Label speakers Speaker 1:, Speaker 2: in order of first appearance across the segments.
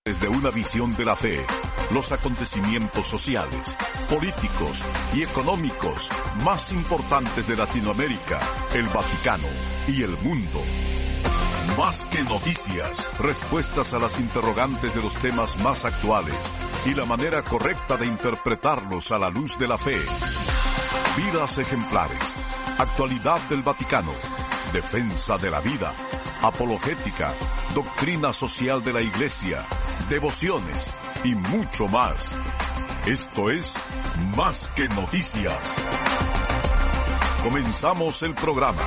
Speaker 1: Desde una visión de la fe, los acontecimientos sociales, políticos y económicos más importantes de Latinoamérica, el Vaticano y el mundo. Más que noticias, respuestas a las interrogantes de los temas más actuales y la manera correcta de interpretarlos a la luz de la fe. Vidas ejemplares, actualidad del Vaticano, defensa de la vida, apologética, doctrina social de la Iglesia, devociones y mucho más. Esto es Más que Noticias. Comenzamos el programa.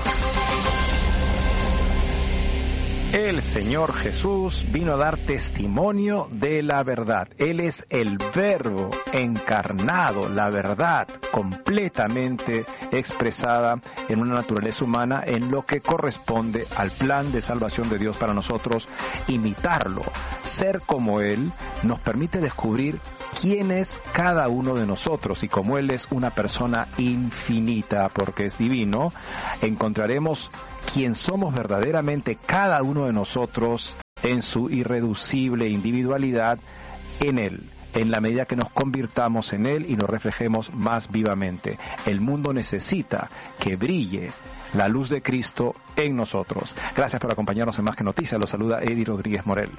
Speaker 2: El Señor Jesús vino a dar testimonio de la verdad. Él es el Verbo encarnado, la verdad completamente expresada en una naturaleza humana, en lo que corresponde al plan de salvación de Dios para nosotros. Imitarlo, ser como Él, nos permite descubrir quién es cada uno de nosotros, y como Él es una persona infinita porque es divino, encontraremos quién somos verdaderamente cada uno de nosotros en su irreducible individualidad en Él, en la medida que nos convirtamos en Él y nos reflejemos más vivamente. El mundo necesita que brille la luz de Cristo en nosotros. Gracias por acompañarnos en Más que Noticias. Los saluda Eddie Rodríguez Morel.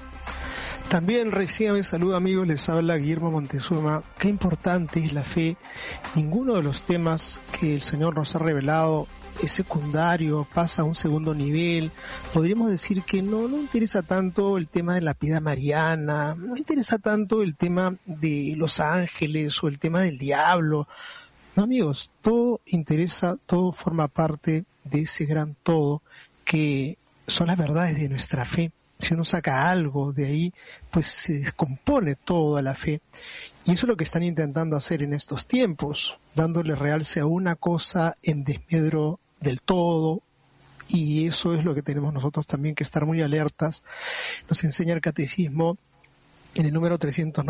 Speaker 3: También reciban saludo, amigos, les habla Guillermo Montezuma. Qué importante es la fe. Ninguno de los temas que el Señor nos ha revelado es secundario, pasa a un segundo nivel. Podríamos decir que no interesa tanto el tema de la piedad mariana, no interesa tanto el tema de los ángeles o el tema del diablo. No, amigos, todo interesa, todo forma parte de ese gran todo que son las verdades de nuestra fe. Si uno saca algo de ahí, pues se descompone toda la fe. Y eso es lo que están intentando hacer en estos tiempos, dándole realce a una cosa en desmedro del todo, y eso es lo que tenemos nosotros también que estar muy alertas. Nos enseña el Catecismo en el número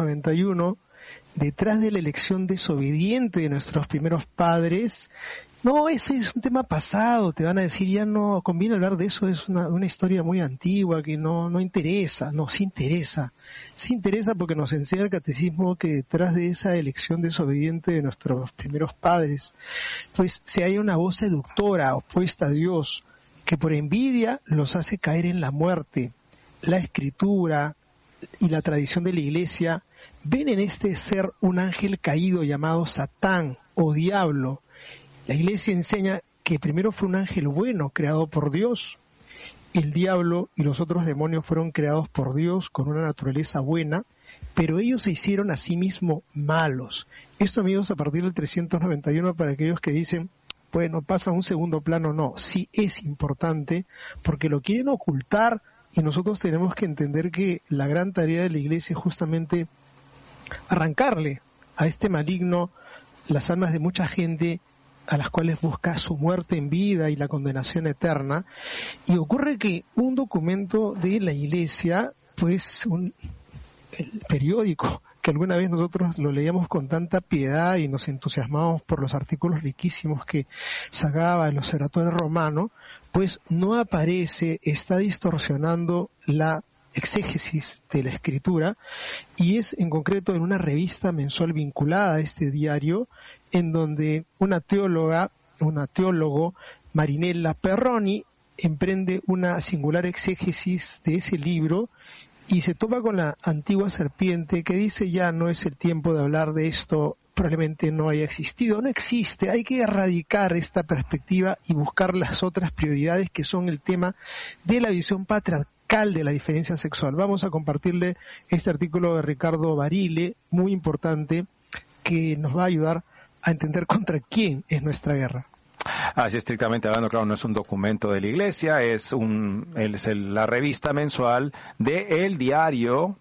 Speaker 3: 391, detrás de la elección desobediente de nuestros primeros padres. No, eso es un tema pasado, te van a decir, ya no conviene hablar de eso, es una historia muy antigua que no interesa. No, sí interesa porque nos enseña el Catecismo que detrás de esa elección desobediente de nuestros primeros padres, pues se halla una voz seductora opuesta a Dios, que por envidia los hace caer en la muerte. La Escritura y la tradición de la Iglesia ven en este ser un ángel caído llamado Satán o Diablo. La Iglesia enseña que primero fue un ángel bueno creado por Dios. El diablo y los otros demonios fueron creados por Dios con una naturaleza buena, pero ellos se hicieron a sí mismos malos. Esto, amigos, a partir del 391, para aquellos que dicen, bueno, pasa a un segundo plano, no, sí es importante porque lo quieren ocultar, y nosotros tenemos que entender que la gran tarea de la Iglesia es justamente arrancarle a este maligno las almas de mucha gente a las cuales busca su muerte en vida y la condenación eterna. Y ocurre que un documento de la Iglesia, pues el periódico, que alguna vez nosotros lo leíamos con tanta piedad y nos entusiasmábamos por los artículos riquísimos que sacaba el Observatorio Romano, pues no aparece, está distorsionando la exégesis de la Escritura, y es en concreto en una revista mensual vinculada a este diario, en donde una teólogo, Marinella Perroni, emprende una singular exégesis de ese libro y se topa con la antigua serpiente que dice: ya no es el tiempo de hablar de esto, probablemente no haya existido, no existe, hay que erradicar esta perspectiva y buscar las otras prioridades, que son el tema de la visión patriarcal de la diferencia sexual. Vamos a compartirle este artículo de Ricardo Barile, muy importante, que nos va a ayudar a entender contra quién es nuestra guerra.
Speaker 2: Así, estrictamente hablando, claro, no es un documento de la Iglesia, es la revista mensual del diario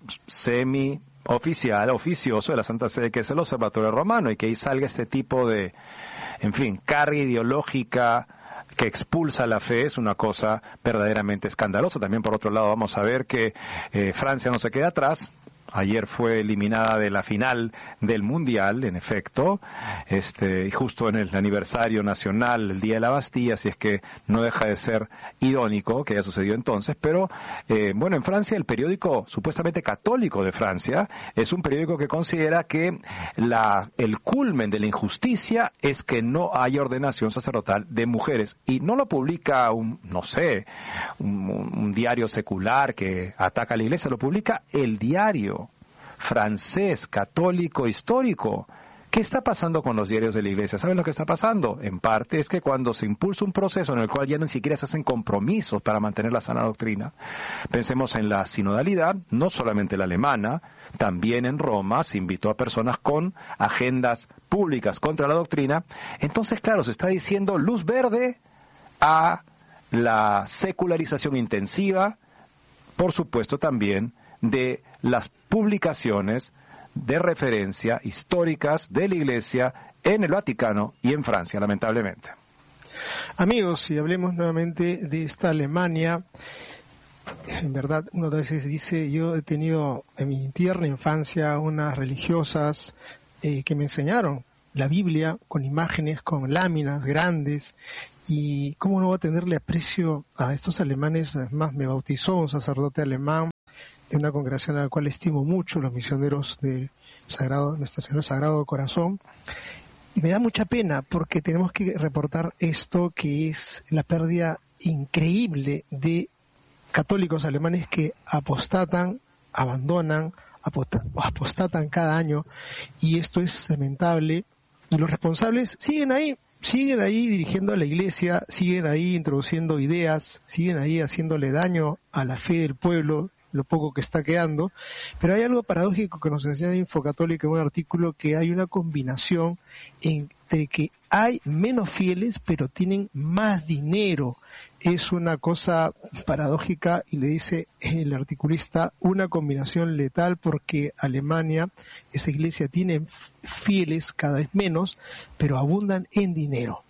Speaker 2: oficioso de la Santa Sede, que es el Observatorio Romano, y que ahí salga este tipo de, carga ideológica que expulsa la fe. Es una cosa verdaderamente escandalosa. También, por otro lado, vamos a ver que Francia no se queda atrás, Ayer fue eliminada de la final del Mundial, en efecto, y justo en el aniversario nacional, el Día de la Bastilla, así es que no deja de ser irónico que haya sucedido entonces, pero bueno, en Francia el periódico supuestamente católico de Francia es un periódico que considera que el culmen de la injusticia es que no hay ordenación sacerdotal de mujeres, y no lo publica un diario secular que ataca a la iglesia, lo publica el diario francés, católico, histórico. ¿Qué está pasando con los diarios de la iglesia? ¿Saben lo que está pasando? En parte es que cuando se impulsa un proceso en el cual ya ni siquiera se hacen compromisos para mantener la sana doctrina, pensemos en la sinodalidad, no solamente la alemana, también en Roma se invitó a personas con agendas públicas contra la doctrina. Entonces, claro, se está diciendo luz verde a la secularización intensiva, por supuesto también de las publicaciones de referencia históricas de la Iglesia en el Vaticano y en Francia, lamentablemente.
Speaker 3: Amigos, si hablemos nuevamente de esta Alemania, en verdad uno a veces dice, yo he tenido en mi tierna infancia unas religiosas que me enseñaron la Biblia con imágenes, con láminas grandes, y cómo no va a tenerle aprecio a estos alemanes. Además, me bautizó un sacerdote alemán de una congregación a la cual estimo mucho, los misioneros de Nuestra Señora Sagrado Corazón, y me da mucha pena porque tenemos que reportar esto, que es la pérdida increíble de católicos alemanes que apostatan, abandonan, apostatan cada año, y esto es lamentable, y los responsables siguen ahí dirigiendo a la iglesia, siguen ahí introduciendo ideas, siguen ahí haciéndole daño a la fe del pueblo, lo poco que está quedando. Pero hay algo paradójico que nos enseña Infocatólica en un artículo, que hay una combinación entre que hay menos fieles pero tienen más dinero. Es una cosa paradójica, y le dice el articulista, una combinación letal, porque Alemania, esa iglesia, tiene fieles cada vez menos, pero abundan en dinero.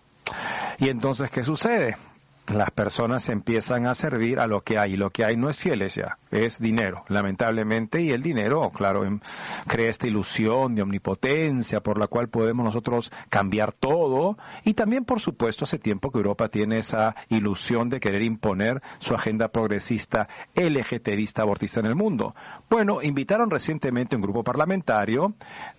Speaker 2: ¿Y entonces qué sucede? Las personas empiezan a servir a lo que hay, y lo que hay no es fieles ya, es dinero, lamentablemente, y el dinero, claro, crea esta ilusión de omnipotencia por la cual podemos nosotros cambiar todo, y también, por supuesto, hace tiempo que Europa tiene esa ilusión de querer imponer su agenda progresista, LGTBista, abortista en el mundo. Bueno, invitaron recientemente un grupo parlamentario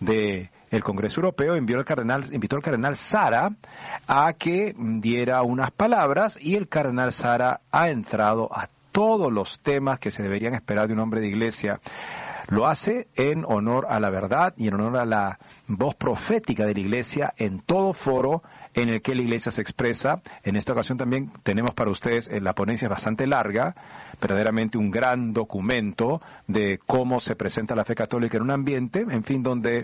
Speaker 2: de el Congreso Europeo, invitó al cardenal Sara a que diera unas palabras, y el cardenal Sara ha entrado a todos los temas que se deberían esperar de un hombre de iglesia. Lo hace en honor a la verdad y en honor a la voz profética de la iglesia en todo foro en el que la iglesia se expresa. En esta ocasión también tenemos para ustedes, la ponencia es bastante larga, verdaderamente un gran documento de cómo se presenta la fe católica en un ambiente, en fin, donde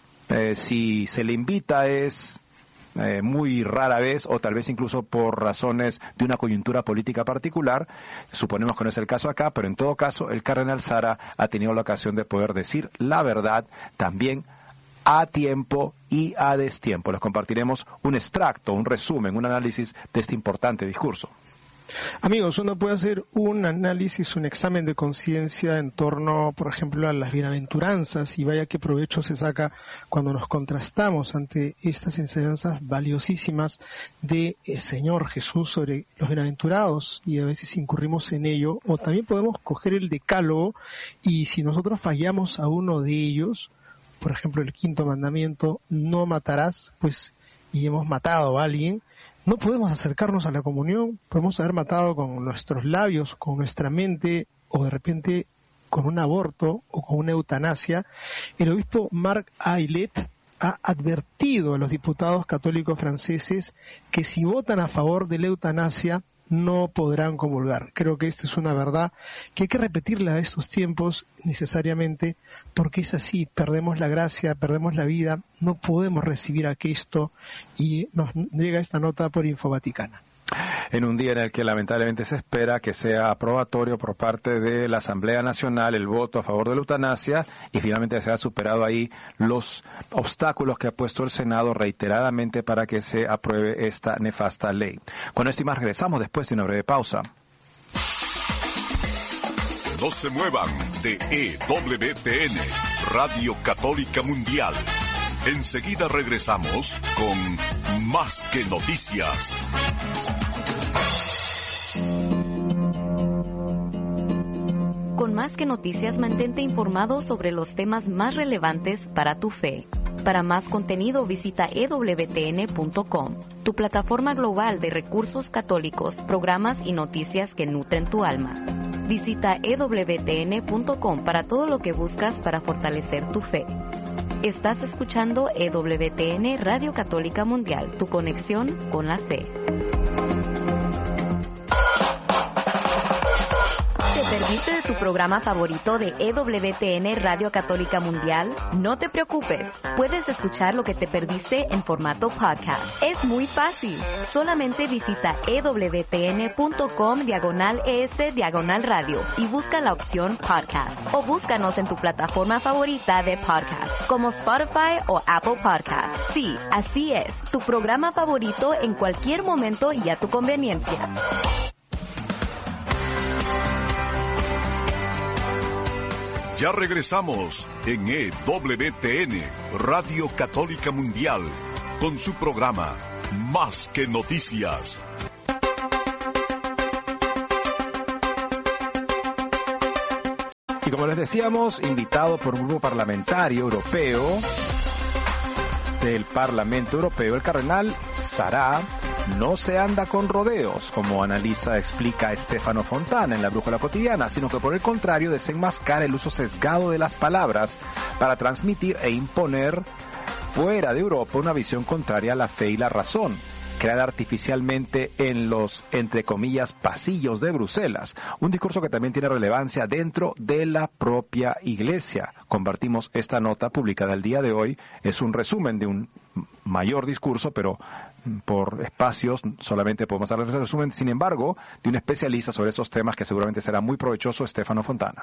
Speaker 2: si se le invita es muy rara vez, o tal vez incluso por razones de una coyuntura política particular. Suponemos que no es el caso acá, pero en todo caso el cardenal Sara ha tenido la ocasión de poder decir la verdad también a tiempo y a destiempo. Les compartiremos un extracto, un resumen, un análisis de este importante discurso.
Speaker 3: Amigos, uno puede hacer un análisis, un examen de conciencia en torno, por ejemplo, a las bienaventuranzas, y vaya qué provecho se saca cuando nos contrastamos ante estas enseñanzas valiosísimas del Señor Jesús sobre los bienaventurados, y a veces incurrimos en ello. O también podemos coger el decálogo, y si nosotros fallamos a uno de ellos, por ejemplo el 5º mandamiento, no matarás, pues, y hemos matado a alguien, no podemos acercarnos a la comunión. Podemos haber matado con nuestros labios, con nuestra mente, o de repente con un aborto o con una eutanasia. El obispo Marc Aillet ha advertido a los diputados católicos franceses que si votan a favor de la eutanasia no podrán comulgar. Creo que esta es una verdad que hay que repetirla a estos tiempos necesariamente, porque es así: perdemos la gracia, perdemos la vida, no podemos recibir a Cristo, y nos llega esta nota por Infovaticana.
Speaker 2: En un día en el que lamentablemente se espera que sea aprobatorio por parte de la Asamblea Nacional el voto a favor de la eutanasia, y finalmente se ha superado ahí los obstáculos que ha puesto el Senado reiteradamente para que se apruebe esta nefasta ley. Con esto y más regresamos después de una breve pausa.
Speaker 1: No se muevan de EWTN, Radio Católica Mundial. Enseguida regresamos con Más que Noticias.
Speaker 4: Con Más que Noticias, mantente informado sobre los temas más relevantes para tu fe. Para más contenido, visita EWTN.com, tu plataforma global de recursos católicos, programas y noticias que nutren tu alma. Visita EWTN.com para todo lo que buscas para fortalecer tu fe. Estás escuchando EWTN Radio Católica Mundial, tu conexión con la fe. ¿Te perdiste de tu programa favorito de EWTN Radio Católica Mundial? No te preocupes, puedes escuchar lo que te perdiste en formato podcast. Es muy fácil, solamente visita EWTN.com/ES/radio y busca la opción podcast. O búscanos en tu plataforma favorita de podcast, como Spotify o Apple Podcast. Sí, así es, tu programa favorito en cualquier momento y a tu conveniencia.
Speaker 1: Ya regresamos en EWTN, Radio Católica Mundial, con su programa Más que Noticias.
Speaker 2: Y como les decíamos, invitado por un grupo parlamentario europeo del Parlamento Europeo, el cardenal Sará no se anda con rodeos, como explica Stefano Fontana en La Brújula Cotidiana, sino que por el contrario desenmascara el uso sesgado de las palabras para transmitir e imponer fuera de Europa una visión contraria a la fe y la razón, creada artificialmente en los, entre comillas, pasillos de Bruselas. Un discurso que también tiene relevancia dentro de la propia Iglesia. Compartimos esta nota publicada el día de hoy. Es un resumen de un mayor discurso, pero por espacios solamente podemos darles el resumen. Sin embargo, de un especialista sobre esos temas que seguramente será muy provechoso, Stefano Fontana.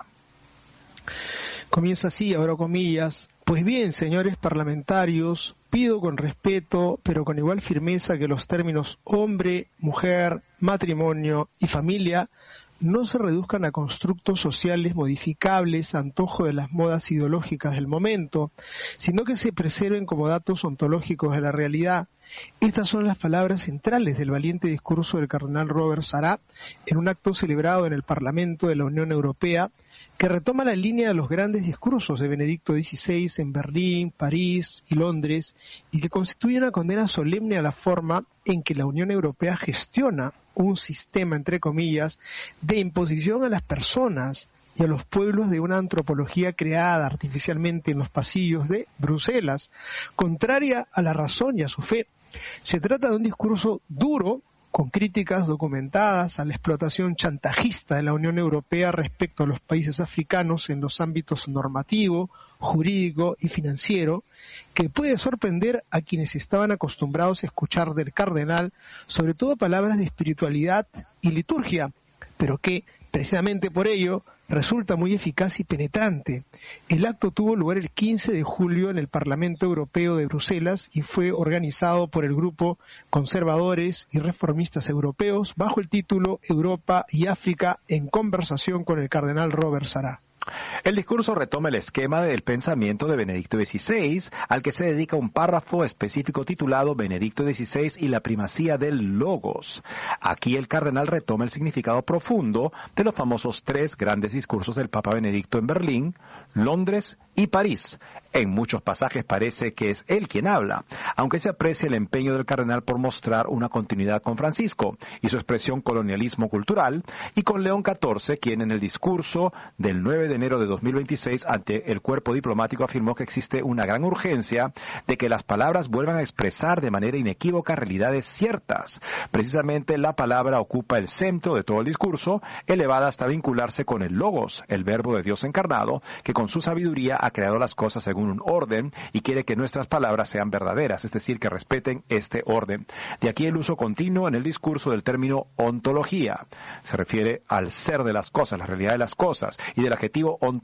Speaker 3: Comienza así, abro comillas: pues bien, señores parlamentarios, pido con respeto, pero con igual firmeza, que los términos hombre, mujer, matrimonio y familia no se reduzcan a constructos sociales modificables a antojo de las modas ideológicas del momento, sino que se preserven como datos ontológicos de la realidad. Estas son las palabras centrales del valiente discurso del cardenal Robert Sará en un acto celebrado en el Parlamento de la Unión Europea, que retoma la línea de los grandes discursos de Benedicto XVI en Berlín, París y Londres, y que constituye una condena solemne a la forma en que la Unión Europea gestiona un sistema, entre comillas, de imposición a las personas y a los pueblos de una antropología creada artificialmente en los pasillos de Bruselas, contraria a la razón y a su fe. Se trata de un discurso duro, con críticas documentadas a la explotación chantajista de la Unión Europea respecto a los países africanos en los ámbitos normativo, jurídico y financiero, que puede sorprender a quienes estaban acostumbrados a escuchar del cardenal sobre todo palabras de espiritualidad y liturgia, pero que, precisamente por ello, resulta muy eficaz y penetrante. El acto tuvo lugar el 15 de julio en el Parlamento Europeo de Bruselas y fue organizado por el grupo Conservadores y Reformistas Europeos bajo el título Europa y África en conversación con el cardenal Robert Sará.
Speaker 2: El discurso retoma el esquema del pensamiento de Benedicto XVI, al que se dedica un párrafo específico titulado Benedicto XVI y la primacía del Logos. Aquí el cardenal retoma el significado profundo de los famosos 3 grandes discursos del Papa Benedicto en Berlín, Londres y París. En muchos pasajes parece que es él quien habla, aunque se aprecia el empeño del cardenal por mostrar una continuidad con Francisco y su expresión colonialismo cultural, y con León XIV, quien en el discurso del 9 de enero de 2026 ante el cuerpo diplomático afirmó que existe una gran urgencia de que las palabras vuelvan a expresar de manera inequívoca realidades ciertas. Precisamente la palabra ocupa el centro de todo el discurso, elevada hasta vincularse con el Logos, el verbo de Dios encarnado, que con su sabiduría ha creado las cosas según un orden y quiere que nuestras palabras sean verdaderas, es decir, que respeten este orden. De aquí el uso continuo en el discurso del término ontología. Se refiere al ser de las cosas, la realidad de las cosas, y del adjetivo ontología,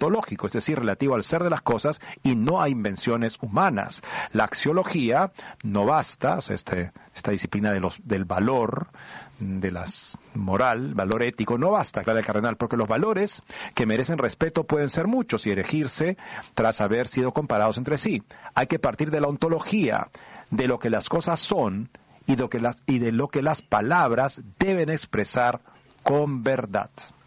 Speaker 2: ontológico, es decir, relativo al ser de las cosas y no a invenciones humanas. La axiología no basta, o sea, esta disciplina del valor, de las moral, valor ético, no basta, aclara el cardenal, porque los valores que merecen respeto pueden ser muchos y erigirse tras haber sido comparados entre sí. Hay que partir de la ontología, de lo que las cosas son y de lo que las palabras deben expresar con verdad.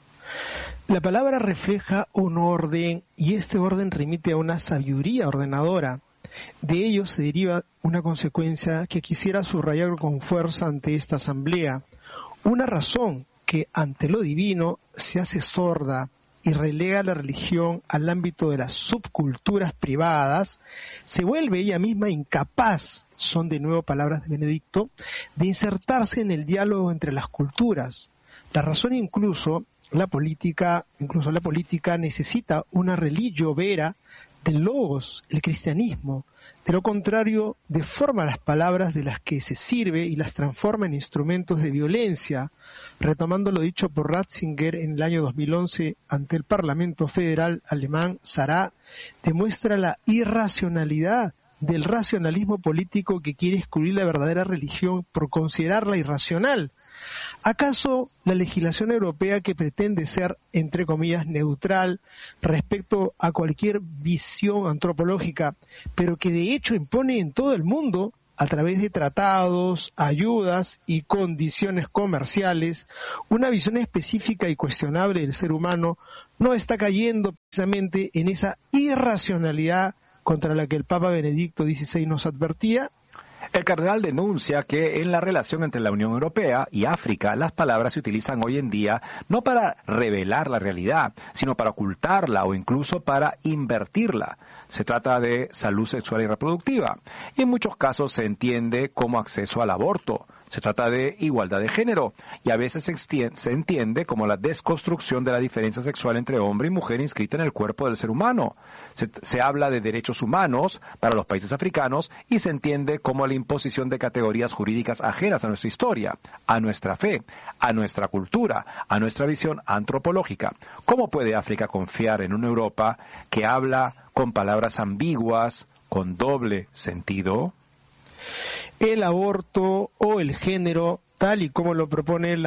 Speaker 3: La palabra refleja un orden y este orden remite a una sabiduría ordenadora. De ello se deriva una consecuencia que quisiera subrayar con fuerza ante esta asamblea. Una razón que ante lo divino se hace sorda y relega la religión al ámbito de las subculturas privadas, se vuelve ella misma incapaz, son de nuevo palabras de Benedicto, de insertarse en el diálogo entre las culturas. La razón incluso la política necesita una religio vera del logos, el cristianismo. De lo contrario, deforma las palabras de las que se sirve y las transforma en instrumentos de violencia. Retomando lo dicho por Ratzinger en el año 2011 ante el Parlamento Federal alemán, Sarah demuestra la irracionalidad del racionalismo político que quiere excluir la verdadera religión por considerarla irracional. ¿Acaso la legislación europea, que pretende ser, entre comillas, neutral respecto a cualquier visión antropológica, pero que de hecho impone en todo el mundo, a través de tratados, ayudas y condiciones comerciales, una visión específica y cuestionable del ser humano, no está cayendo precisamente en esa irracionalidad contra la que el Papa Benedicto XVI nos advertía?
Speaker 2: El cardenal denuncia que en la relación entre la Unión Europea y África las palabras se utilizan hoy en día no para revelar la realidad, sino para ocultarla o incluso para invertirla. Se trata de salud sexual y reproductiva y en muchos casos se entiende como acceso al aborto. Se trata de igualdad de género y a veces se entiende como la desconstrucción de la diferencia sexual entre hombre y mujer inscrita en el cuerpo del ser humano. Se habla de derechos humanos para los países africanos y se entiende como la imposición de categorías jurídicas ajenas a nuestra historia, a nuestra fe, a nuestra cultura, a nuestra visión antropológica. ¿Cómo puede África confiar en una Europa que habla con palabras ambiguas, con doble sentido?
Speaker 3: El aborto o el género, tal y como lo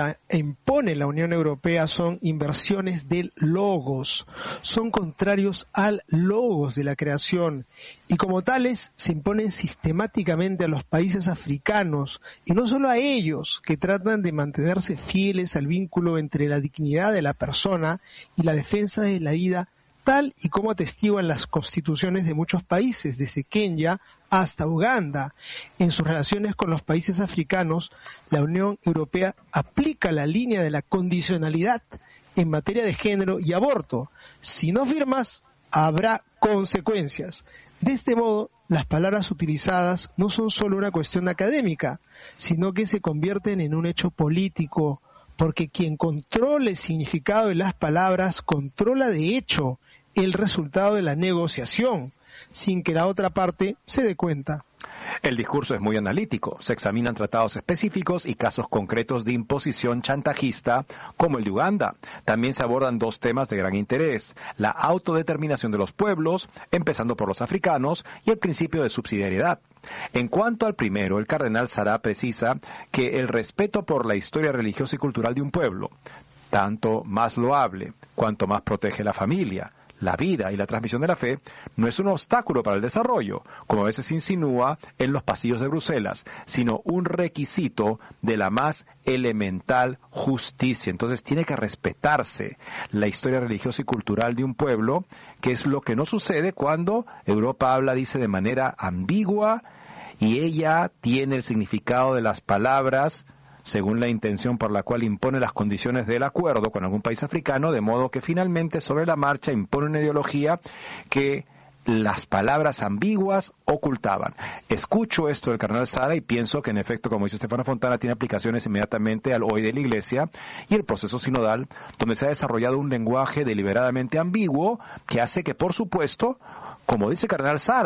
Speaker 3: impone la Unión Europea, son inversiones del logos, son contrarios al logos de la creación y como tales se imponen sistemáticamente a los países africanos y no solo a ellos, que tratan de mantenerse fieles al vínculo entre la dignidad de la persona y la defensa de la vida, tal y como atestiguan las constituciones de muchos países, desde Kenia hasta Uganda. En sus relaciones con los países africanos, la Unión Europea aplica la línea de la condicionalidad en materia de género y aborto. Si no firmas, habrá consecuencias. De este modo, las palabras utilizadas no son solo una cuestión académica, sino que se convierten en un hecho político, porque quien controla el significado de las palabras controla de hecho el resultado de la negociación, sin que la otra parte se dé cuenta.
Speaker 2: El discurso es muy analítico, se examinan tratados específicos y casos concretos de imposición chantajista, como el de Uganda. También se abordan dos temas de gran interés: la autodeterminación de los pueblos, empezando por los africanos, y el principio de subsidiariedad. En cuanto al primero, el cardenal Sarah precisa que el respeto por la historia religiosa y cultural de un pueblo, tanto más loable cuanto más protege la familia, la vida y la transmisión de la fe, no es un obstáculo para el desarrollo, como a veces se insinúa en los pasillos de Bruselas, sino un requisito de la más elemental justicia. Entonces tiene que respetarse la historia religiosa y cultural de un pueblo, que es lo que no sucede cuando Europa habla, dice de manera ambigua, y ella tiene el significado de las palabras según la intención por la cual impone las condiciones del acuerdo con algún país africano, de modo que finalmente sobre la marcha impone una ideología que las palabras ambiguas ocultaban. Escucho esto del cardenal Sarah y pienso que en efecto, como dice Stefano Fontana, tiene aplicaciones inmediatamente al hoy de la Iglesia y el proceso sinodal, donde se ha desarrollado un lenguaje deliberadamente ambiguo que hace que, por supuesto, como dice el cardenal Sarah,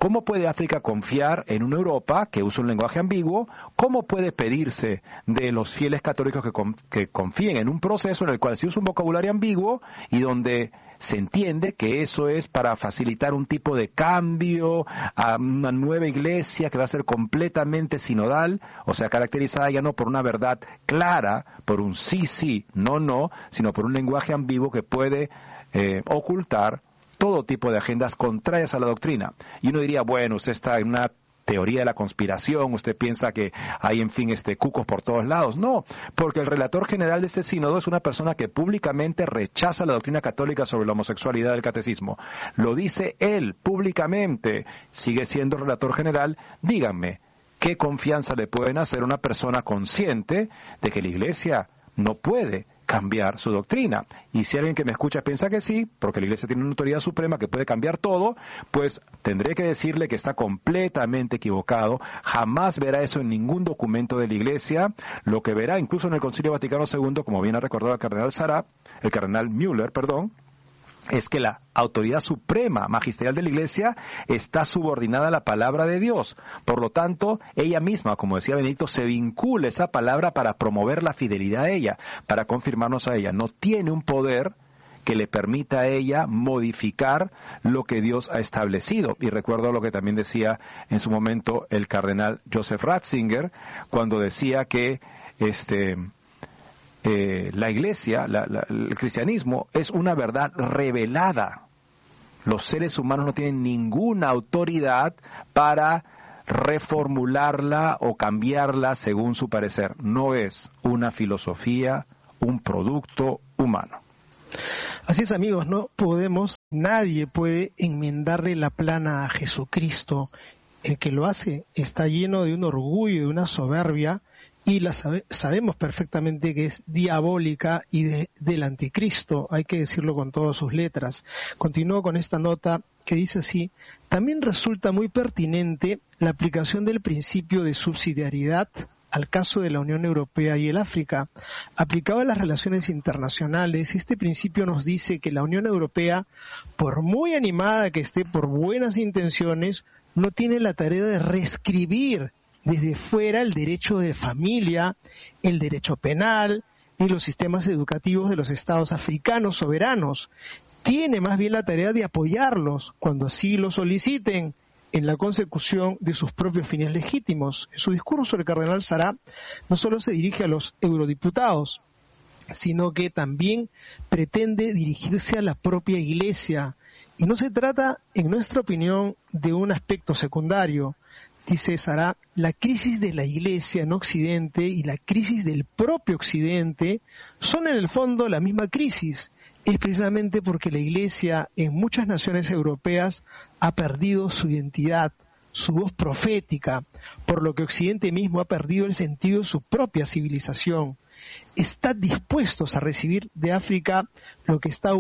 Speaker 2: ¿cómo puede África confiar en una Europa que usa un lenguaje ambiguo? ¿Cómo puede pedirse de los fieles católicos que confíen en un proceso en el cual se usa un vocabulario ambiguo y donde se entiende que eso es para facilitar un tipo de cambio a una nueva iglesia que va a ser completamente sinodal, o sea, caracterizada ya no por una verdad clara, por un sí, sí, no, no, sino por un lenguaje ambiguo que puede ocultar todo tipo de agendas contrarias a la doctrina? Y uno diría, bueno, usted está en una teoría de la conspiración, usted piensa que hay, en fin, cucos por todos lados. No, porque el relator general de este sínodo es una persona que públicamente rechaza la doctrina católica sobre la homosexualidad del catecismo. Lo dice él públicamente, sigue siendo relator general. Díganme, ¿qué confianza le pueden hacer a una persona consciente de que la Iglesia no puede cambiar su doctrina? Y si alguien que me escucha piensa que sí, porque la Iglesia tiene una autoridad suprema que puede cambiar todo, pues tendré que decirle que está completamente equivocado. Jamás verá eso en ningún documento de la Iglesia. Lo que verá incluso en el Concilio Vaticano II, como bien ha recordado el cardenal Müller, es que la autoridad suprema magisterial de la Iglesia está subordinada a la palabra de Dios. Por lo tanto, ella misma, como decía Benedicto, se vincula esa palabra para promover la fidelidad a ella, para confirmarnos a ella. No tiene un poder que le permita a ella modificar lo que Dios ha establecido. Y recuerdo lo que también decía en su momento el cardenal Joseph Ratzinger, cuando decía que la Iglesia, el cristianismo, es una verdad revelada. Los seres humanos no tienen ninguna autoridad para reformularla o cambiarla según su parecer. No es una filosofía, un producto humano.
Speaker 3: Así es, amigos, nadie puede enmendarle la plana a Jesucristo. El que lo hace está lleno de un orgullo, de una soberbia, y sabemos perfectamente que es diabólica y del anticristo, hay que decirlo con todas sus letras. Continúo con esta nota que dice así: también resulta muy pertinente la aplicación del principio de subsidiariedad al caso de la Unión Europea y el África. Aplicado a las relaciones internacionales, este principio nos dice que la Unión Europea, por muy animada que esté por buenas intenciones, no tiene la tarea de reescribir desde fuera el derecho de familia, el derecho penal y los sistemas educativos de los estados africanos soberanos. Tiene más bien la tarea de apoyarlos cuando así lo soliciten en la consecución de sus propios fines legítimos. En su discurso, el cardenal Sará no solo se dirige a los eurodiputados, sino que también pretende dirigirse a la propia Iglesia. Y no se trata, en nuestra opinión, de un aspecto secundario. Dice Sará, la crisis de la Iglesia en Occidente y la crisis del propio Occidente son en el fondo la misma crisis. Es precisamente porque la Iglesia en muchas naciones europeas ha perdido su identidad, su voz profética, por lo que Occidente mismo ha perdido el sentido de su propia civilización. Está dispuestos a recibir de África lo que ésta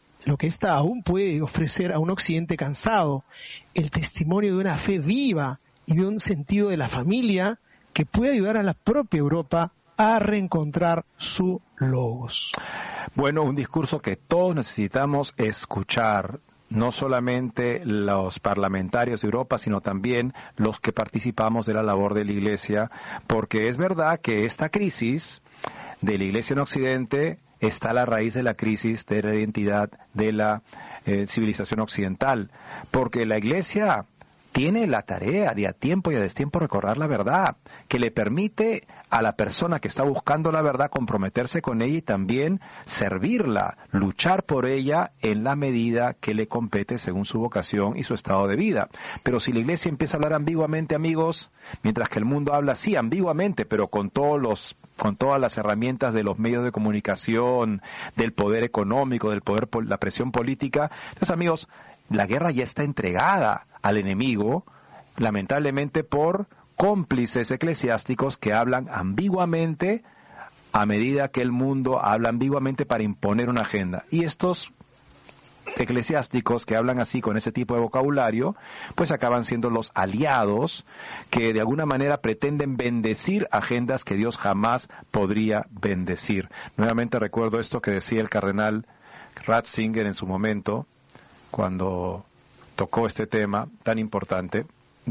Speaker 3: aún puede ofrecer a un Occidente cansado, el testimonio de una fe viva y de un sentido de la familia que puede ayudar a la propia Europa a reencontrar su logos.
Speaker 2: Bueno, un discurso que todos necesitamos escuchar, no solamente los parlamentarios de Europa, sino también los que participamos de la labor de la Iglesia, porque es verdad que esta crisis de la Iglesia en Occidente está a la raíz de la crisis de la identidad de la civilización occidental, porque la Iglesia tiene la tarea de a tiempo y a destiempo recordar la verdad, que le permite a la persona que está buscando la verdad comprometerse con ella y también servirla, luchar por ella en la medida que le compete según su vocación y su estado de vida. Pero si la Iglesia empieza a hablar ambiguamente, amigos, mientras que el mundo habla sí ambiguamente, pero con todas las herramientas de los medios de comunicación, del poder económico, del poder, la presión política, entonces, amigos, la guerra ya está entregada al enemigo, lamentablemente por cómplices eclesiásticos que hablan ambiguamente a medida que el mundo habla ambiguamente para imponer una agenda. Y estos eclesiásticos que hablan así con ese tipo de vocabulario, pues acaban siendo los aliados que de alguna manera pretenden bendecir agendas que Dios jamás podría bendecir. Nuevamente recuerdo esto que decía el cardenal Ratzinger en su momento, cuando tocó este tema tan importante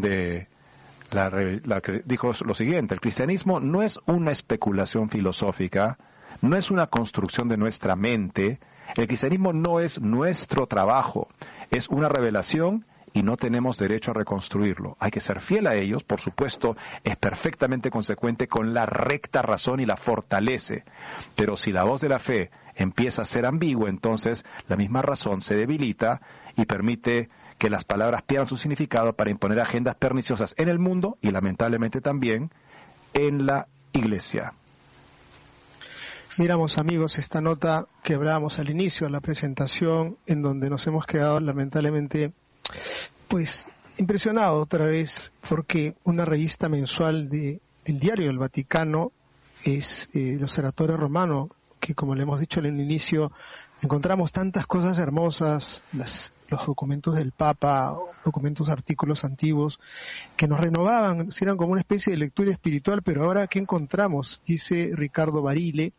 Speaker 2: dijo lo siguiente: el cristianismo no es una especulación filosófica, no es una construcción de nuestra mente, el cristianismo no es nuestro trabajo, es una revelación y no tenemos derecho a reconstruirlo. Hay que ser fiel a ellos, por supuesto, es perfectamente consecuente con la recta razón y la fortalece. Pero si la voz de la fe empieza a ser ambigua, entonces la misma razón se debilita y permite que las palabras pierdan su significado para imponer agendas perniciosas en el mundo y lamentablemente también en la iglesia.
Speaker 3: Miramos, amigos, esta nota que hablábamos al inicio de la presentación, en donde nos hemos quedado lamentablemente pues impresionado otra vez, porque una revista mensual del Diario del Vaticano es el Observatorio Romano, que como le hemos dicho en el inicio, encontramos tantas cosas hermosas, los documentos del Papa, documentos, artículos antiguos, que nos renovaban, eran como una especie de lectura espiritual. Pero ahora, ¿qué encontramos? Dice Ricardo Barile,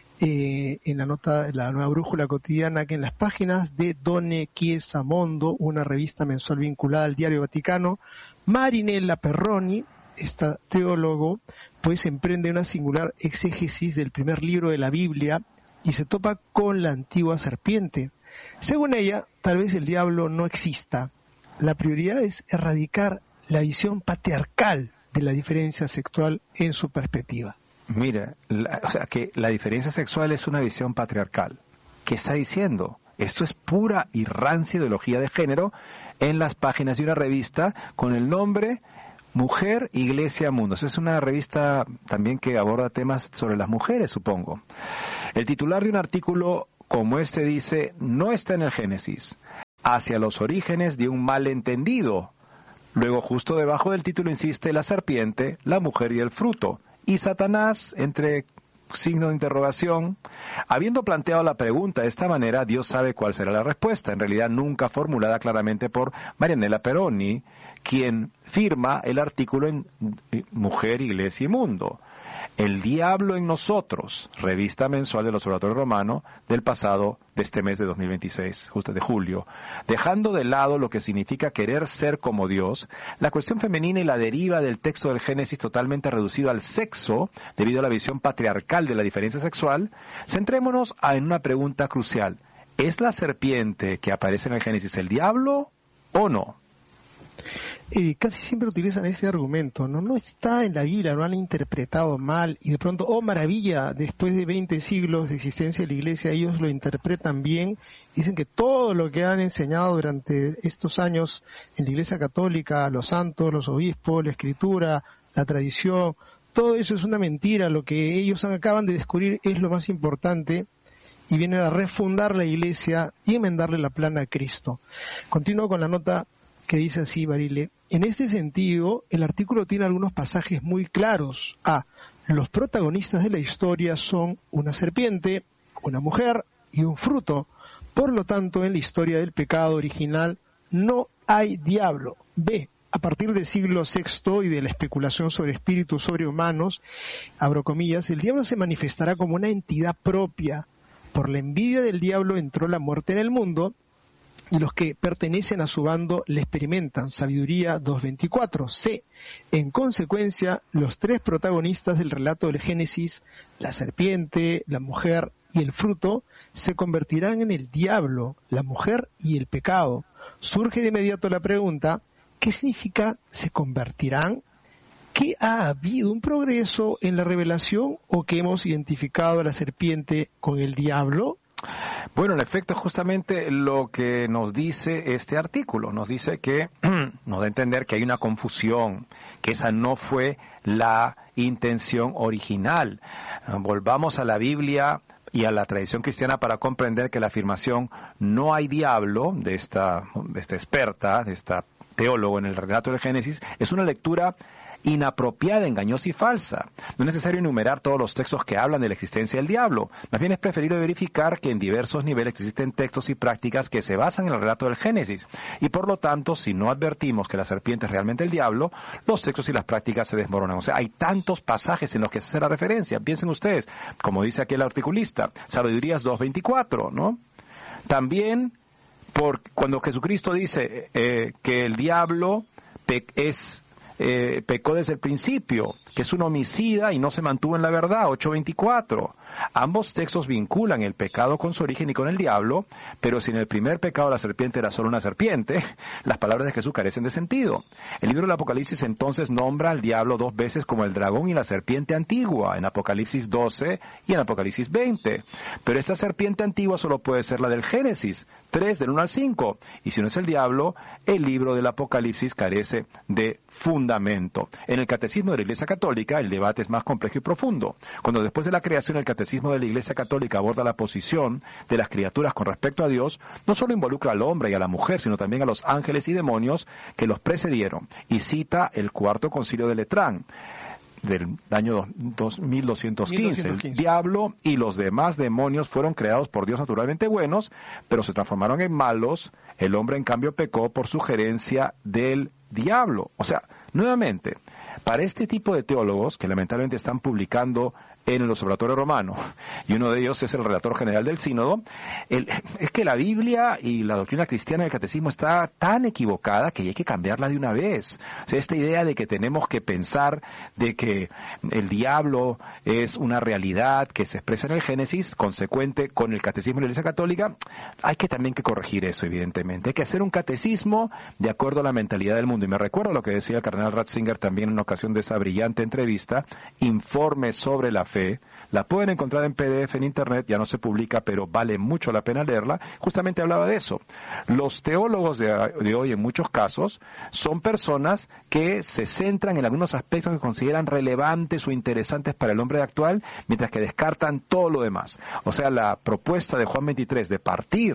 Speaker 3: en la nota de la Nueva Brújula Cotidiana, que en las páginas de Done Chiesa Mondo, una revista mensual vinculada al Diario Vaticano, Marinella Perroni, esta teólogo, pues emprende una singular exégesis del primer libro de la Biblia y se topa con la antigua serpiente. Según ella, tal vez el diablo no exista. La prioridad es erradicar la visión patriarcal de la diferencia sexual en su perspectiva.
Speaker 2: Mira, que la diferencia sexual es una visión patriarcal. ¿Qué está diciendo? Esto es pura y rancia ideología de género en las páginas de una revista con el nombre Mujer, Iglesia, Mundo. Esa es una revista también que aborda temas sobre las mujeres, supongo. El titular de un artículo como este dice: no está en el Génesis, hacia los orígenes de un malentendido. Luego, justo debajo del título insiste: la serpiente, la mujer y el fruto. Y Satanás, entre signo de interrogación. Habiendo planteado la pregunta de esta manera, Dios sabe cuál será la respuesta, en realidad nunca formulada claramente por Marinella Perroni, quien firma el artículo en Mujer, Iglesia y Mundo. El diablo en nosotros, revista mensual del Observatorio Romano del pasado, de este mes de 2026, justo de julio. Dejando de lado lo que significa querer ser como Dios, la cuestión femenina y la deriva del texto del Génesis totalmente reducido al sexo, debido a la visión patriarcal de la diferencia sexual, centrémonos en una pregunta crucial. ¿Es la serpiente que aparece en el Génesis el diablo o no?
Speaker 3: Casi siempre utilizan ese argumento, no está en la Biblia, lo han interpretado mal, y de pronto, oh maravilla, después de 20 siglos de existencia de la Iglesia, ellos lo interpretan bien. Dicen que todo lo que han enseñado durante estos años en la Iglesia Católica, los santos, los obispos, la Escritura, la tradición, todo eso es una mentira. Lo que ellos acaban de descubrir es lo más importante, y vienen a refundar la Iglesia y enmendarle la plana a Cristo. Continúo con la nota que dice así, Barile: en este sentido, el artículo tiene algunos pasajes muy claros. Los protagonistas de la historia son una serpiente, una mujer y un fruto. Por lo tanto, en la historia del pecado original no hay diablo. B, a partir del siglo VI y de la especulación sobre espíritus sobrehumanos, abro comillas, el diablo se manifestará como una entidad propia. Por la envidia del diablo entró la muerte en el mundo, y los que pertenecen a su bando le experimentan. Sabiduría 2.24. C. En consecuencia, los tres protagonistas del relato del Génesis, la serpiente, la mujer y el fruto, se convertirán en el diablo, la mujer y el pecado. Surge de inmediato la pregunta: ¿qué significa se convertirán? ¿Que ha habido un progreso en la revelación o que hemos identificado a la serpiente con el diablo?
Speaker 2: Bueno, en efecto, justamente lo que nos dice este artículo, nos dice que nos da a entender que hay una confusión, que esa no fue la intención original. Volvamos a la Biblia y a la tradición cristiana para comprender que la afirmación "no hay diablo" de esta experta, de esta teólogo en el relato del Génesis, es una lectura inapropiada, engañosa y falsa. No es necesario enumerar todos los textos que hablan de la existencia del diablo. Más bien es preferible verificar que en diversos niveles existen textos y prácticas que se basan en el relato del Génesis. Y por lo tanto, si no advertimos que la serpiente es realmente el diablo, los textos y las prácticas se desmoronan. O sea, hay tantos pasajes en los que se hace la referencia. Piensen ustedes, como dice aquí el articulista, Sabidurías 2.24, ¿no? También cuando Jesucristo dice que el diablo pecó desde el principio, que es un homicida y no se mantuvo en la verdad, 8:24. Ambos textos vinculan el pecado con su origen y con el diablo, pero si en el primer pecado la serpiente era solo una serpiente, las palabras de Jesús carecen de sentido. El libro del Apocalipsis entonces nombra al diablo 2 veces como el dragón y la serpiente antigua, en Apocalipsis 12 y en Apocalipsis 20. Pero esa serpiente antigua solo puede ser la del Génesis 3, del 1 al 5. Y si no es el diablo, el libro del Apocalipsis carece de fundamento. En el Catecismo de la Iglesia Católica, el debate es más complejo y profundo. Cuando después de la creación el Catecismo de la Iglesia Católica aborda la posición de las criaturas con respecto a Dios, no solo involucra al hombre y a la mujer, sino también a los ángeles y demonios que los precedieron, y cita el Cuarto Concilio de Letrán del año 1215. El diablo y los demás demonios fueron creados por Dios naturalmente buenos, pero se transformaron en malos. El hombre en cambio pecó por sugerencia del diablo. O sea, nuevamente, para este tipo de teólogos que lamentablemente están publicando en el Observatorio Romano, y uno de ellos es el relator general del sínodo, es que la Biblia y la doctrina cristiana del catecismo está tan equivocada que hay que cambiarla de una vez. O sea, esta idea de que tenemos que pensar de que el diablo es una realidad que se expresa en el Génesis, consecuente con el catecismo de la Iglesia Católica, hay que también que corregir eso, evidentemente. Hay que hacer un catecismo de acuerdo a la mentalidad del mundo. Y me recuerdo lo que decía el cardenal Ratzinger también en una ocasión de esa brillante entrevista, Informe sobre la fe. La pueden encontrar en PDF en Internet, ya no se publica, pero vale mucho la pena leerla. Justamente hablaba de eso. Los teólogos de hoy, en muchos casos, son personas que se centran en algunos aspectos que consideran relevantes o interesantes para el hombre actual, mientras que descartan todo lo demás. O sea, la propuesta de Juan 23 de partir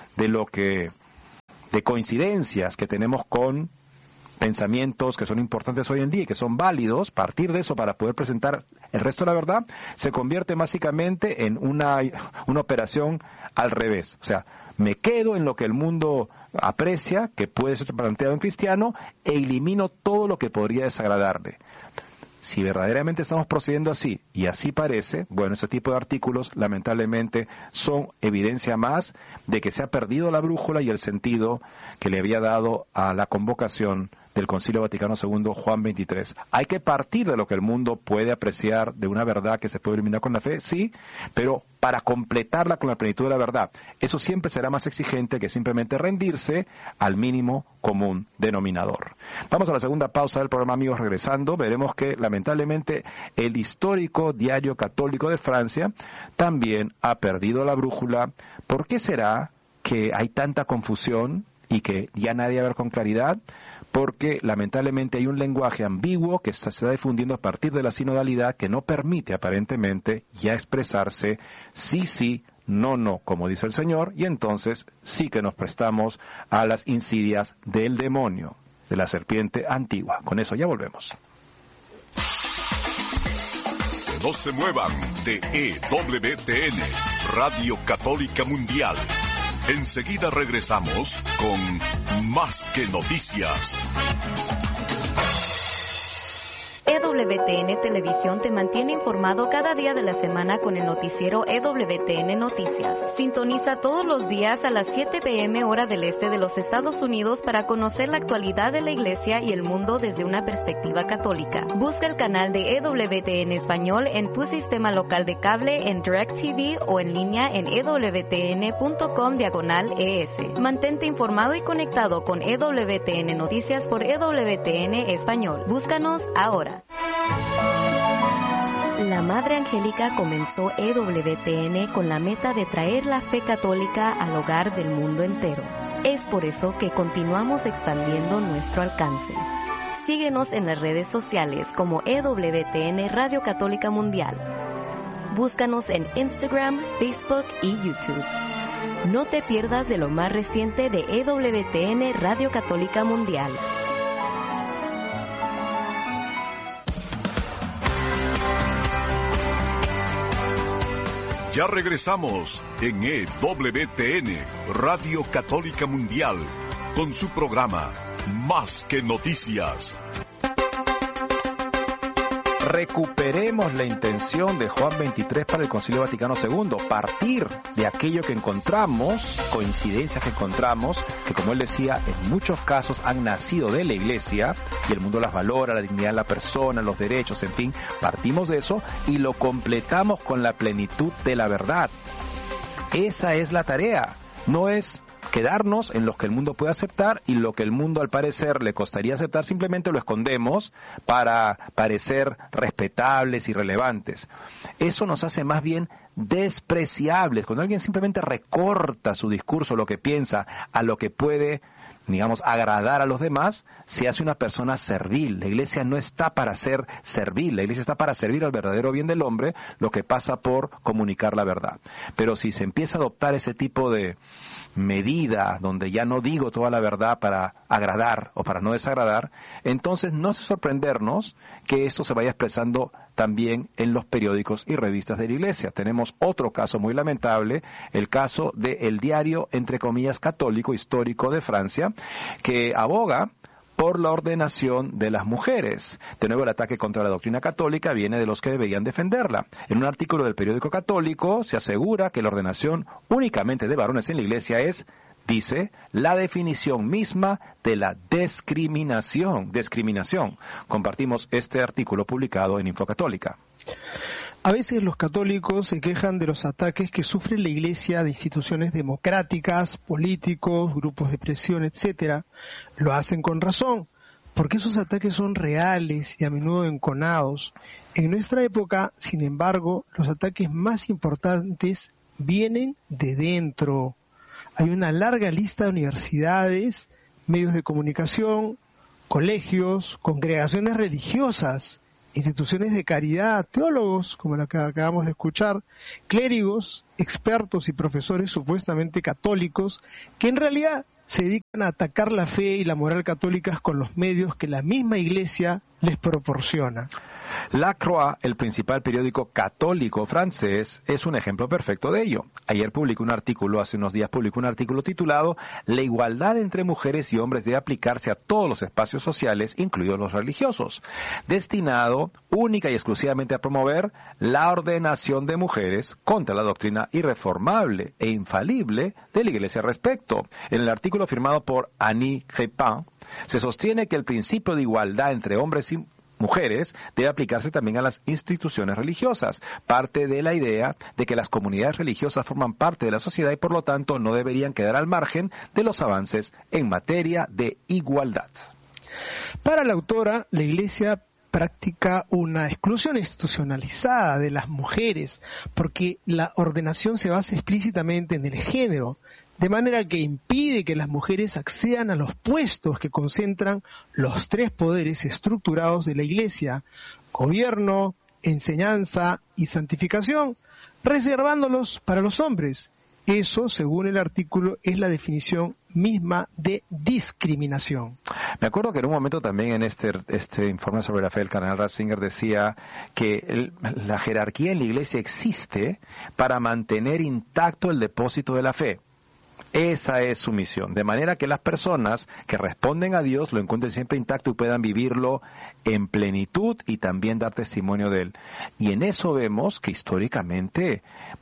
Speaker 2: de coincidencias que tenemos con pensamientos que son importantes hoy en día y que son válidos, partir de eso para poder presentar el resto de la verdad, se convierte básicamente en una operación al revés. O sea, me quedo en lo que el mundo aprecia, que puede ser planteado en cristiano, e elimino todo lo que podría desagradarle. Si verdaderamente estamos procediendo así, y así parece, bueno, ese tipo de artículos lamentablemente son evidencia más de que se ha perdido la brújula y el sentido que le había dado a la convocación del Concilio Vaticano II, Juan 23. Hay que partir de lo que el mundo puede apreciar de una verdad que se puede eliminar con la fe, sí, pero para completarla con la plenitud de la verdad. Eso siempre será más exigente que simplemente rendirse al mínimo común denominador. Vamos a la segunda pausa del programa, amigos. Regresando, veremos que lamentablemente el histórico Diario Católico de Francia también ha perdido la brújula. ¿Por qué será que hay tanta confusión y que ya nadie va a ver con claridad? Porque lamentablemente hay un lenguaje ambiguo que se está difundiendo a partir de la sinodalidad que no permite aparentemente ya expresarse sí, no, como dice el Señor, y entonces sí que nos prestamos a las insidias del demonio, de la serpiente antigua. Con eso ya volvemos.
Speaker 1: No se muevan de EWTN, Radio Católica Mundial. Enseguida regresamos con Más que Noticias.
Speaker 4: EWTN Televisión te mantiene informado cada día de la semana con el noticiero EWTN Noticias. Sintoniza todos los días a las 7 p.m. hora del este de los Estados Unidos para conocer la actualidad de la Iglesia y el mundo desde una perspectiva católica. Busca el canal de EWTN Español en tu sistema local de cable, en DirecTV o en línea en ewtn.com/ES. Mantente informado y conectado con EWTN Noticias por EWTN Español. Búscanos ahora. La Madre Angélica comenzó EWTN con la meta de traer la fe católica al hogar del mundo entero. Es por eso que continuamos expandiendo nuestro alcance. Síguenos en las redes sociales como EWTN Radio Católica Mundial. Búscanos en Instagram, Facebook y YouTube. No te pierdas de lo más reciente de EWTN Radio Católica Mundial.
Speaker 1: Ya regresamos en EWTN, Radio Católica Mundial, con su programa Más que Noticias.
Speaker 2: recuperemos la intención de Juan 23 para el Concilio Vaticano II, partir de aquello que encontramos, coincidencias que encontramos, que como él decía, en muchos casos han nacido de la Iglesia, y el mundo las valora, la dignidad de la persona, los derechos, en fin, partimos de eso y lo completamos con la plenitud de la verdad. Esa es la tarea, no es quedarnos en lo que el mundo puede aceptar y lo que el mundo al parecer le costaría aceptar, simplemente lo escondemos para parecer respetables y relevantes. Eso nos hace más bien despreciables. Cuando alguien simplemente recorta su discurso, lo que piensa, a lo que puede, digamos, agradar a los demás, se hace una persona servil. La Iglesia no está para ser servil, la Iglesia está para servir al verdadero bien del hombre, lo que pasa por comunicar la verdad. Pero si se empieza a adoptar ese tipo de medida, donde ya no digo toda la verdad para agradar o para no desagradar, entonces no es sorprendernos que esto se vaya expresando también en los periódicos y revistas de la Iglesia. Tenemos otro caso muy lamentable, el caso del diario, entre comillas, católico histórico de Francia, que aboga por la ordenación de las mujeres. De nuevo, el ataque contra la doctrina católica viene de los que deberían defenderla. En un artículo del periódico católico se asegura que la ordenación únicamente de varones en la Iglesia es, dice, la definición misma de la discriminación. Compartimos este artículo publicado en Infocatólica.
Speaker 3: A veces los católicos se quejan de los ataques que sufre la Iglesia de instituciones democráticas, políticos, grupos de presión, etcétera. Lo hacen con razón, porque esos ataques son reales y a menudo enconados. En nuestra época, sin embargo, los ataques más importantes vienen de dentro. Hay una larga lista de universidades, medios de comunicación, colegios, congregaciones religiosas, instituciones de caridad, teólogos, como la que acabamos de escuchar, clérigos, expertos y profesores supuestamente católicos, que en realidad se dedican a atacar la fe y la moral católicas con los medios que la misma Iglesia les proporciona.
Speaker 2: La Croix, el principal periódico católico francés, es un ejemplo perfecto de ello. Hace unos días publicó un artículo titulado «La igualdad entre mujeres y hombres debe aplicarse a todos los espacios sociales, incluidos los religiosos», destinado única y exclusivamente a promover la ordenación de mujeres contra la doctrina irreformable e infalible de la Iglesia al respecto. En el artículo firmado por Annie Crépin, se sostiene que el principio de igualdad entre hombres y mujeres debe aplicarse también a las instituciones religiosas. Parte de la idea de que las comunidades religiosas forman parte de la sociedad y por lo tanto no deberían quedar al margen de los avances en materia de igualdad.
Speaker 3: Para la autora, la Iglesia practica una exclusión institucionalizada de las mujeres, porque la ordenación se basa explícitamente en el género, de manera que impide que las mujeres accedan a los puestos que concentran los tres poderes estructurados de la Iglesia: gobierno, enseñanza y santificación, reservándolos para los hombres. Eso, según el artículo, es la definición misma de discriminación.
Speaker 2: Me acuerdo que en un momento también en este informe sobre la fe del cardenal Ratzinger decía que la jerarquía en la Iglesia existe para mantener intacto el depósito de la fe. Esa es su misión, de manera que las personas que responden a Dios lo encuentren siempre intacto y puedan vivirlo en plenitud y también dar testimonio de él. Y en eso vemos que históricamente,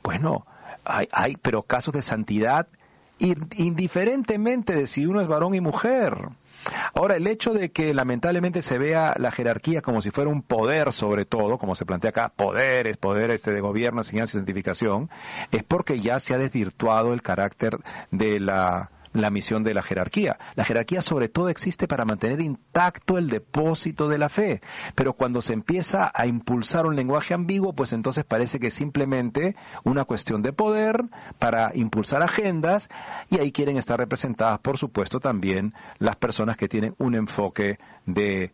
Speaker 2: hay pero casos de santidad indiferentemente de si uno es varón y mujer. Ahora, el hecho de que lamentablemente se vea la jerarquía como si fuera un poder sobre todo, como se plantea acá, poder de gobierno, enseñanza y santificación, es porque ya se ha desvirtuado el carácter de la misión de la jerarquía. La jerarquía sobre todo existe para mantener intacto el depósito de la fe, pero cuando se empieza a impulsar un lenguaje ambiguo, pues entonces parece que es simplemente una cuestión de poder para impulsar agendas, y ahí quieren estar representadas, por supuesto, también las personas que tienen un enfoque de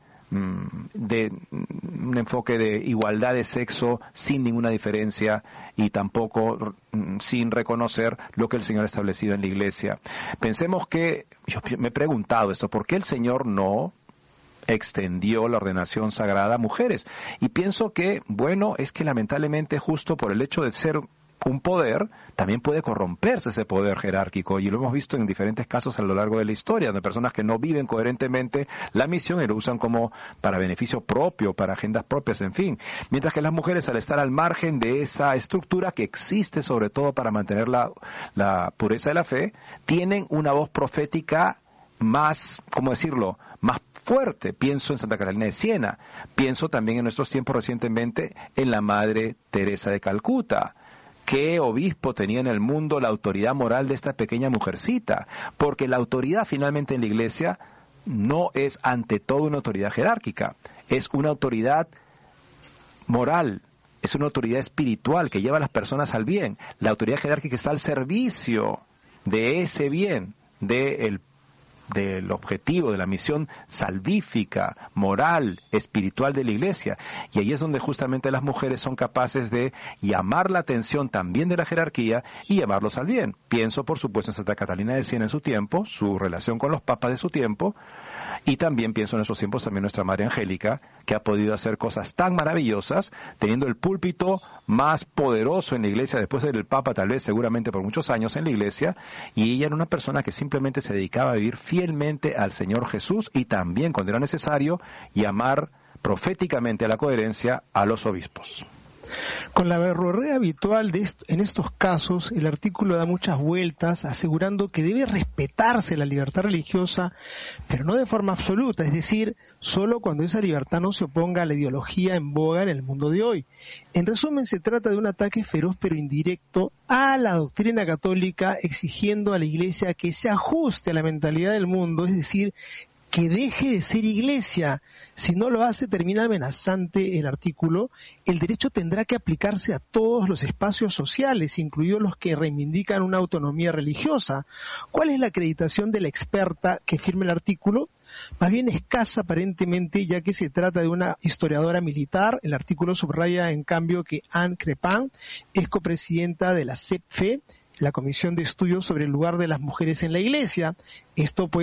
Speaker 2: igualdad de sexo sin ninguna diferencia y tampoco sin reconocer lo que el Señor ha establecido en la Iglesia. Pensemos que, yo me he preguntado esto, ¿por qué el Señor no extendió la ordenación sagrada a mujeres? Y pienso que, es que lamentablemente justo por el hecho de ser un poder, también puede corromperse ese poder jerárquico, y lo hemos visto en diferentes casos a lo largo de la historia, de personas que no viven coherentemente la misión y lo usan como para beneficio propio, para agendas propias, en fin. Mientras que las mujeres, al estar al margen de esa estructura que existe sobre todo para mantener la pureza de la fe, tienen una voz profética más, ¿cómo decirlo?, más fuerte. Pienso en Santa Catalina de Siena, pienso también en nuestros tiempos recientemente en la Madre Teresa de Calcuta. ¿Qué obispo tenía en el mundo la autoridad moral de esta pequeña mujercita? Porque la autoridad finalmente en la Iglesia no es ante todo una autoridad jerárquica, es una autoridad moral, es una autoridad espiritual que lleva a las personas al bien. La autoridad jerárquica está al servicio de ese bien, del objetivo, de la misión salvífica, moral, espiritual de la Iglesia. Y ahí es donde justamente las mujeres son capaces de llamar la atención también de la jerarquía y llamarlos al bien. Pienso, por supuesto, en Santa Catalina de Siena en su tiempo, su relación con los papas de su tiempo, y también pienso en nuestros tiempos también nuestra Madre Angélica, que ha podido hacer cosas tan maravillosas, teniendo el púlpito más poderoso en la Iglesia, después del Papa tal vez seguramente por muchos años en la Iglesia, y ella era una persona que simplemente se dedicaba a vivir fielmente al Señor Jesús y también, cuando era necesario, llamar proféticamente a la coherencia a los obispos.
Speaker 3: Con la verborrea habitual en estos casos, el artículo da muchas vueltas asegurando que debe respetarse la libertad religiosa, pero no de forma absoluta, es decir, solo cuando esa libertad no se oponga a la ideología en boga en el mundo de hoy. En resumen, se trata de un ataque feroz pero indirecto a la doctrina católica, exigiendo a la Iglesia que se ajuste a la mentalidad del mundo, es decir, que deje de ser Iglesia. Si no lo hace, termina amenazante el artículo. El derecho tendrá que aplicarse a todos los espacios sociales, incluidos los que reivindican una autonomía religiosa. ¿Cuál es la acreditación de la experta que firma el artículo? Más bien escasa aparentemente, ya que se trata de una historiadora militar. El artículo subraya, en cambio, que Anne Crepin es copresidenta de la CEPFE, la Comisión de Estudios sobre el lugar de las mujeres en la Iglesia. Esto pues